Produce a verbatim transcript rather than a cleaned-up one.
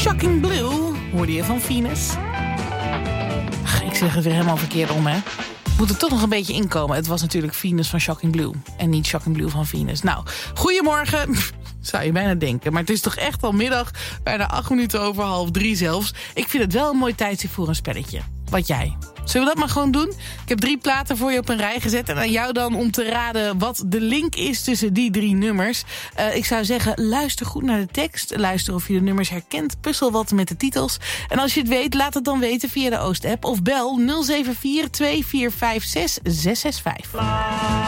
Shocking Blue hoorde je van Venus. Ach, ik zeg het weer helemaal verkeerd om, hè. Moet er toch nog een beetje inkomen. Het was natuurlijk Venus van Shocking Blue. En niet Shocking Blue van Venus. Nou, goedemorgen. Zou je bijna denken. Maar het is toch echt al middag. Bijna acht minuten over half drie zelfs. Ik vind het wel een mooi tijdstip voor een spelletje. Wat jij? Zullen we dat maar gewoon doen? Ik heb drie platen voor je op een rij gezet. En aan jou dan om te raden wat de link is tussen die drie nummers. Uh, ik zou zeggen, luister goed naar de tekst. Luister of je de nummers herkent. Puzzel wat met de titels. En als je het weet, laat het dan weten via de Oost-app. Of bel nul zeven vier twee vier vijf zes zes zes vijf.